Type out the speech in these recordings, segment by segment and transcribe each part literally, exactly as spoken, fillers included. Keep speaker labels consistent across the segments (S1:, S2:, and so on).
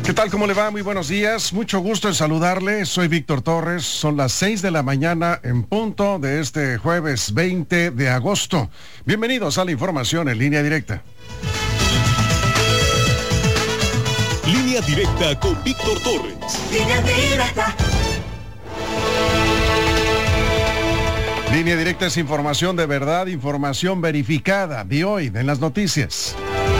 S1: ¿Qué tal? ¿Cómo le va? Muy buenos días. Mucho gusto en saludarle. Soy Víctor Torres. Son las seis de la mañana en punto de este jueves veinte de agosto. Bienvenidos a la información en línea directa.
S2: Línea directa con Víctor Torres.
S3: Línea directa.
S1: Línea directa es información de verdad, información verificada de hoy en las noticias.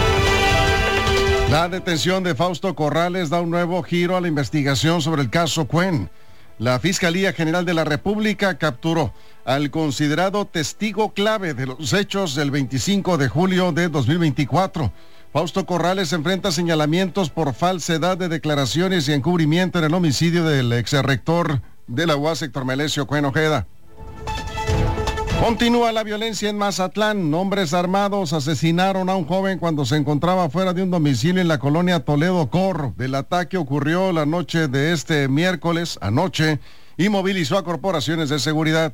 S1: La detención de Fausto Corrales da un nuevo giro a la investigación sobre el caso Cuen. La Fiscalía General de la República capturó al considerado testigo clave de los hechos del veinticinco de julio de dos mil veinticuatro. Fausto Corrales enfrenta señalamientos por falsedad de declaraciones y encubrimiento en el homicidio del exrector de la U A S, Héctor Melesio Cuen Ojeda. Continúa la violencia en Mazatlán. Hombres armados asesinaron a un joven cuando se encontraba fuera de un domicilio en la colonia Toledo Corro. El ataque ocurrió la noche de este miércoles, anoche, y movilizó a corporaciones de seguridad.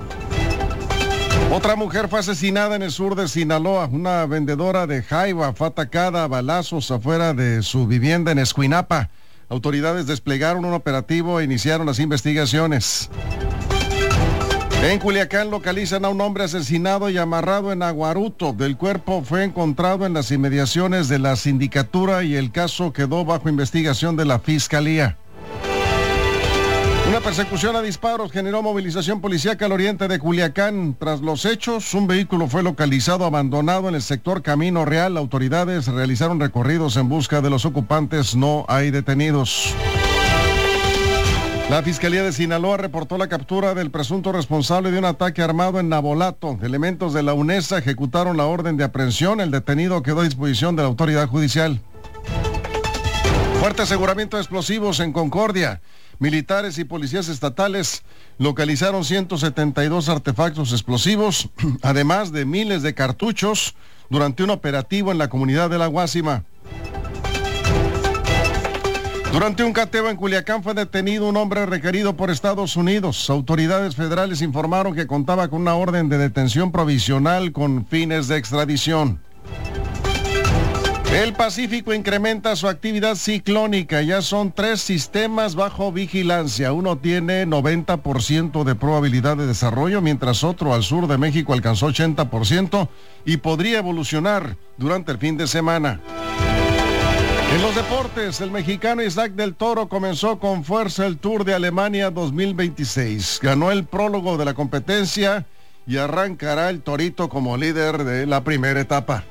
S1: Otra mujer fue asesinada en el sur de Sinaloa. Una vendedora de jaiba fue atacada a balazos afuera de su vivienda en Escuinapa. Autoridades desplegaron un operativo e iniciaron las investigaciones. En Culiacán localizan a un hombre asesinado y amarrado en Aguaruto. El cuerpo fue encontrado en las inmediaciones de la sindicatura y el caso quedó bajo investigación de la Fiscalía. Una persecución a disparos generó movilización policíaca al oriente de Culiacán. Tras los hechos, un vehículo fue localizado abandonado en el sector Camino Real. Autoridades realizaron recorridos en busca de los ocupantes. No hay detenidos. La Fiscalía de Sinaloa reportó la captura del presunto responsable de un ataque armado en Navolato. Elementos de la UNESA ejecutaron la orden de aprehensión. El detenido quedó a disposición de la autoridad judicial. Fuerte aseguramiento de explosivos en Concordia. Militares y policías estatales localizaron ciento setenta y dos artefactos explosivos, además de miles de cartuchos, durante un operativo en la comunidad de La Guásima. Durante un cateo en Culiacán fue detenido un hombre requerido por Estados Unidos. Autoridades federales informaron que contaba con una orden de detención provisional con fines de extradición. El Pacífico incrementa su actividad ciclónica. Ya son tres sistemas bajo vigilancia. Uno tiene noventa por ciento de probabilidad de desarrollo, mientras otro al sur de México alcanzó ochenta por ciento y podría evolucionar durante el fin de semana. En los deportes, el mexicano Isaac del Toro comenzó con fuerza el Tour de Alemania dos mil veintiséis. Ganó el prólogo de la competencia y arrancará el Torito como líder de la primera etapa.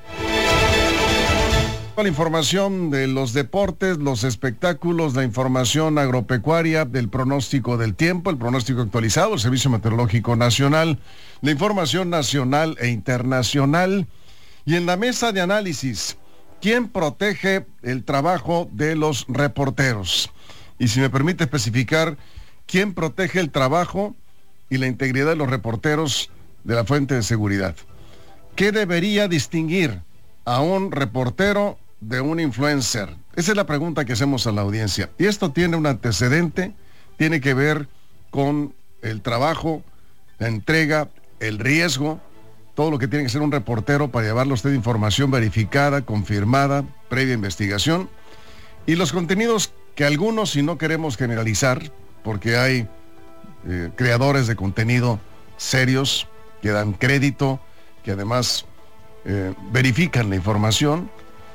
S1: La información de los deportes, los espectáculos, la información agropecuaria, del pronóstico del tiempo, el pronóstico actualizado, el Servicio Meteorológico Nacional, la información nacional e internacional. Y en la mesa de análisis, ¿quién protege el trabajo de los reporteros? Y si me permite especificar, ¿quién protege el trabajo y la integridad de los reporteros de la fuente de seguridad? ¿Qué debería distinguir a un reportero de un influencer? Esa es la pregunta que hacemos a la audiencia. Y esto tiene un antecedente, tiene que ver con el trabajo, la entrega, el riesgo, todo lo que tiene que ser un reportero para llevarle a usted información verificada, confirmada, previa investigación, y los contenidos que algunos, si no queremos generalizar, porque hay eh, creadores de contenido serios, que dan crédito, que además eh, verifican la información,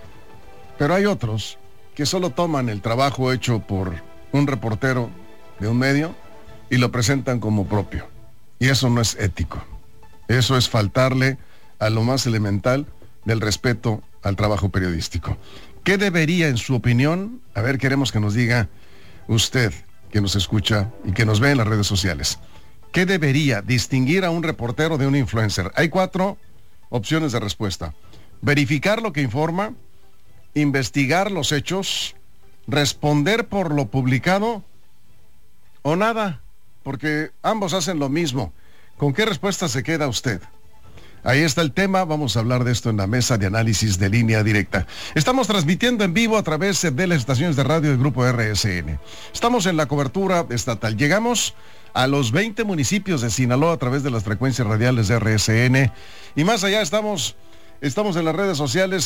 S1: pero hay otros que solo toman el trabajo hecho por un reportero de un medio y lo presentan como propio, y eso no es ético. Eso es faltarle a lo más elemental del respeto al trabajo periodístico. ¿Qué debería, en su opinión? A ver, queremos que nos diga usted, que nos escucha y que nos ve en las redes sociales. ¿Qué debería distinguir a un reportero de un influencer? Hay cuatro opciones de respuesta. Verificar lo que informa, investigar los hechos, responder por lo publicado o nada, porque ambos hacen lo mismo. ¿Con qué respuesta se queda usted? Ahí está el tema, vamos a hablar de esto en la mesa de análisis de Línea Directa. Estamos transmitiendo en vivo a través de las estaciones de radio del Grupo R S N. Estamos en la cobertura estatal. Llegamos a los veinte municipios de Sinaloa a través de las frecuencias radiales de R S N. Y más allá estamos, estamos en las redes sociales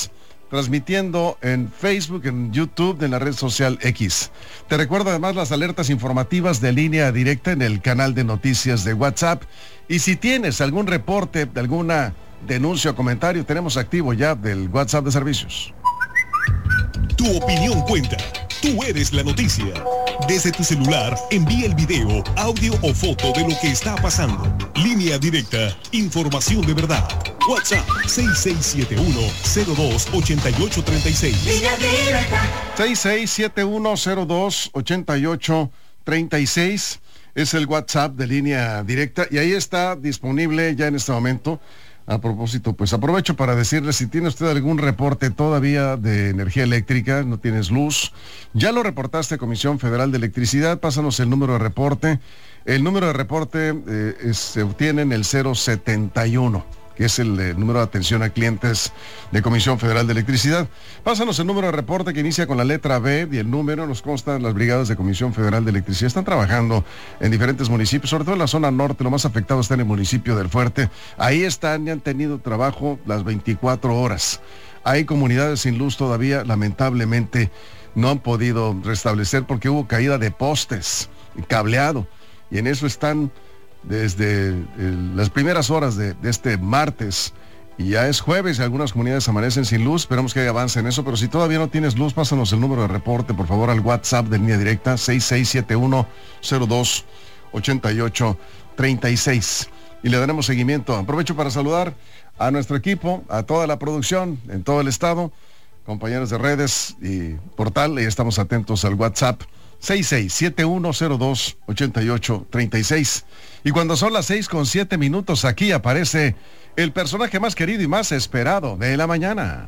S1: transmitiendo en Facebook, en YouTube, en la red social X. Te recuerdo además las alertas informativas de Línea Directa en el canal de noticias de WhatsApp. Y si tienes algún reporte, alguna denuncia o comentario, tenemos activo ya del WhatsApp de servicios.
S2: Tu opinión cuenta. Tú eres la noticia. Desde tu celular, envía el video, audio o foto de lo que está pasando. Línea Directa, información de verdad. WhatsApp seis seis siete uno cero dos ocho ocho tres seis.
S3: Línea Directa.
S1: seis seis siete uno cero dos ocho ocho tres seis es el WhatsApp de Línea Directa y ahí está disponible ya en este momento. A propósito, pues aprovecho para decirle, si tiene usted algún reporte todavía de energía eléctrica, no tienes luz, ya lo reportaste a Comisión Federal de Electricidad, pásanos el número de reporte. El número de reporte eh, es, se obtiene en el cero setenta y uno, que es el eh, número de atención a clientes de Comisión Federal de Electricidad. Pásanos el número de reporte que inicia con la letra B y el número nos consta. Las brigadas de Comisión Federal de Electricidad están trabajando en diferentes municipios, sobre todo en la zona norte. Lo más afectado está en el municipio del Fuerte. Ahí están y han tenido trabajo las veinticuatro horas. Hay comunidades sin luz todavía, lamentablemente no han podido restablecer porque hubo caída de postes, cableado, y en eso están desde eh, las primeras horas de, de este martes, y ya es jueves y algunas comunidades amanecen sin luz. Esperamos que haya avance en eso, pero si todavía no tienes luz, pásanos el número de reporte, por favor, al WhatsApp de Línea Directa, seis seis siete uno cero dos ocho ocho tres seis, y le daremos seguimiento. Aprovecho para saludar a nuestro equipo, a toda la producción en todo el estado, compañeros de redes y portal, y estamos atentos al WhatsApp seis seis siete uno cero dos ocho ocho tres seis. Y cuando son las seis con siete minutos, aquí aparece el personaje más querido y más esperado de la mañana.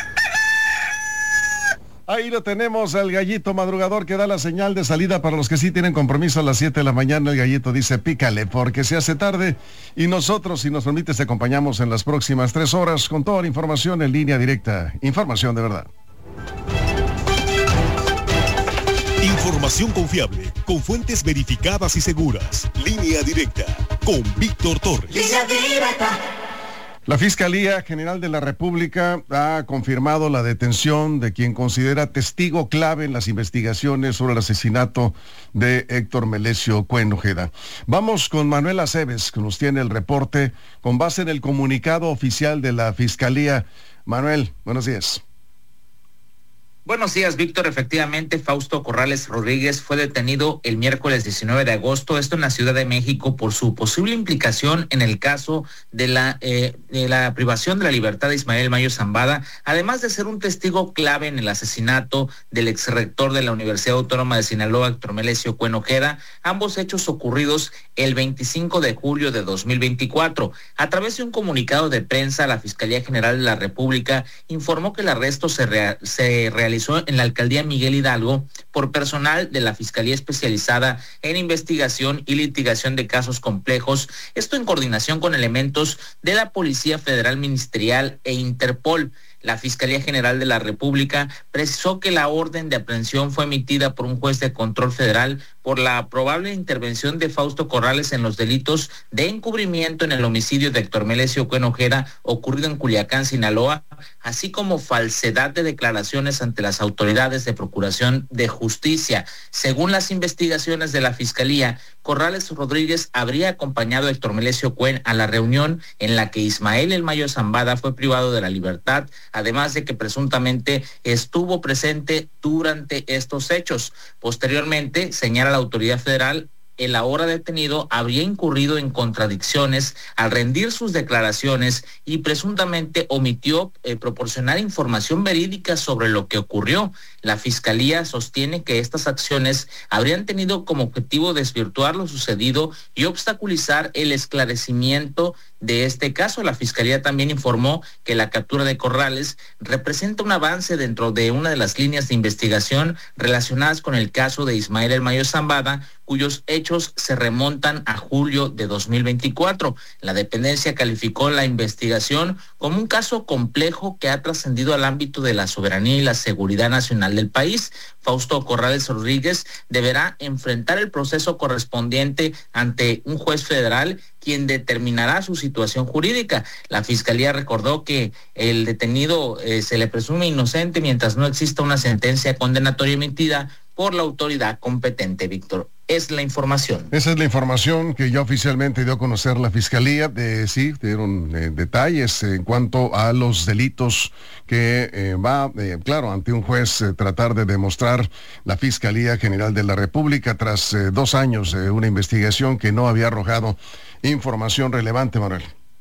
S1: Ahí lo tenemos, al gallito madrugador que da la señal de salida para los que sí tienen compromiso a las siete de la mañana. El gallito dice pícale porque se hace tarde, y nosotros, si nos permites, te acompañamos en las próximas tres horas con toda la información en Línea Directa. Información de verdad.
S2: Información confiable, con fuentes verificadas y seguras. Línea Directa, con Víctor Torres.
S3: Línea Directa.
S1: La Fiscalía General de la República ha confirmado la detención de quien considera testigo clave en las investigaciones sobre el asesinato de Héctor Melesio Cuen Ojeda. Vamos con Manuel Aceves, que nos tiene el reporte con base en el comunicado oficial de la Fiscalía. Manuel, buenos días.
S4: Buenos días, Víctor. Efectivamente, Fausto Corrales Rodríguez fue detenido el miércoles diecinueve de agosto, esto en la Ciudad de México, por su posible implicación en el caso de la, eh, de la privación de la libertad de Ismael Mayo Zambada, además de ser un testigo clave en el asesinato del exrector de la Universidad Autónoma de Sinaloa, Héctor Melesio Cuen Ojeda, ambos hechos ocurridos el veinticinco de julio de dos mil veinticuatro. A través de un comunicado de prensa, la Fiscalía General de la República informó que el arresto se, rea- se realizó en la alcaldía Miguel Hidalgo por personal de la Fiscalía Especializada en Investigación y Litigación de Casos Complejos, esto en coordinación con elementos de la Policía Federal Ministerial e Interpol. La Fiscalía General de la República precisó que la orden de aprehensión fue emitida por un juez de control federal por la probable intervención de Fausto Corrales en los delitos de encubrimiento en el homicidio de Héctor Melesio Cuen Ojeda ocurrido en Culiacán, Sinaloa, así como falsedad de declaraciones ante las autoridades de Procuración de Justicia. Según las investigaciones de la Fiscalía, Corrales Rodríguez habría acompañado a Héctor Melesio Cuen a la reunión en la que Ismael El Mayo Zambada fue privado de la libertad, además de que presuntamente estuvo presente durante estos hechos. Posteriormente, señala la autoridad federal, el ahora detenido habría incurrido en contradicciones al rendir sus declaraciones y presuntamente omitió eh, proporcionar información verídica sobre lo que ocurrió. La Fiscalía sostiene que estas acciones habrían tenido como objetivo desvirtuar lo sucedido y obstaculizar el esclarecimiento de este caso. La Fiscalía también informó que la captura de Corrales representa un avance dentro de una de las líneas de investigación relacionadas con el caso de Ismael El Mayo Zambada, cuyos hechos hechos se remontan a julio de dos mil veinticuatro. La dependencia calificó la investigación como un caso complejo que ha trascendido al ámbito de la soberanía y la seguridad nacional del país. Fausto Corrales Rodríguez deberá enfrentar el proceso correspondiente ante un juez federal, quien determinará su situación jurídica. La Fiscalía recordó que el detenido eh, se le presume inocente mientras no exista una sentencia condenatoria emitida por la autoridad competente. Víctor, es la información.
S1: Esa es la información que ya oficialmente dio a conocer la Fiscalía. De, sí, dieron eh, detalles en cuanto a los delitos que eh, va, eh, claro, ante un juez eh, tratar de demostrar la Fiscalía General de la República tras eh, dos años de una investigación que no había arrojado información relevante, Manuel.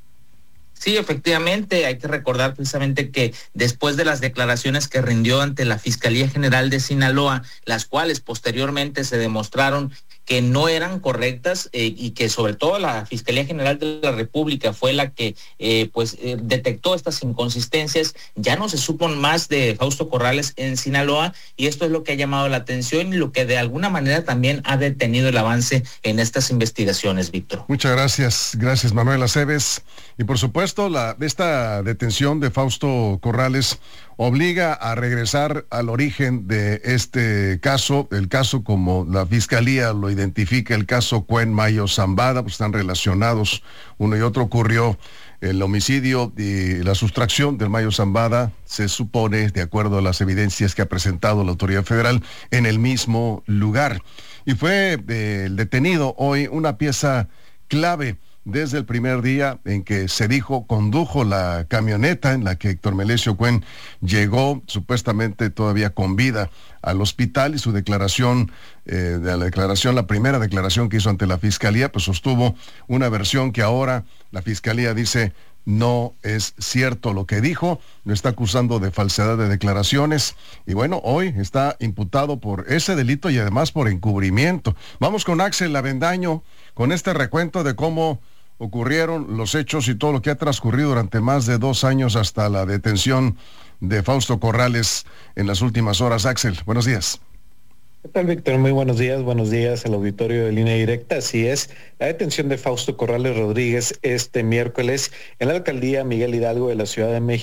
S4: Sí, efectivamente, hay que recordar precisamente que después de las declaraciones que rindió ante la Fiscalía General de Sinaloa, las cuales posteriormente se demostraron que no eran correctas eh, y que sobre todo la Fiscalía General de la República fue la que eh, pues eh, detectó estas inconsistencias, ya no se supo más de Fausto Corrales en Sinaloa, y esto es lo que ha llamado la atención y lo que de alguna manera también ha detenido el avance en estas investigaciones, Víctor.
S1: Muchas gracias, gracias Manuel Aceves. Y por supuesto, la, esta detención de Fausto Corrales obliga a regresar al origen de este caso, el caso como la Fiscalía lo identifica, el caso Cuen Mayo Zambada, pues están relacionados, uno y otro. Ocurrió el homicidio y la sustracción del Mayo Zambada, se supone, de acuerdo a las evidencias que ha presentado la autoridad federal, en el mismo lugar. Y fue eh, el detenido hoy una pieza clave desde el primer día en que se dijo condujo la camioneta en la que Héctor Melesio Cuen llegó supuestamente todavía con vida al hospital, y su declaración, eh, de la declaración, la primera declaración que hizo ante la Fiscalía, pues sostuvo una versión que ahora la Fiscalía dice no es cierto lo que dijo, lo está acusando de falsedad de declaraciones, y bueno, hoy está imputado por ese delito y además por encubrimiento. Vamos con Axel Avendaño con este recuento de cómo ocurrieron los hechos y todo lo que ha transcurrido durante más de dos años hasta la detención de Fausto Corrales en las últimas horas. Axel, buenos días.
S5: ¿Qué tal, Víctor? Muy buenos días, buenos días al auditorio de Línea Directa. Así es, la detención de Fausto Corrales Rodríguez este miércoles en la alcaldía Miguel Hidalgo de la Ciudad de México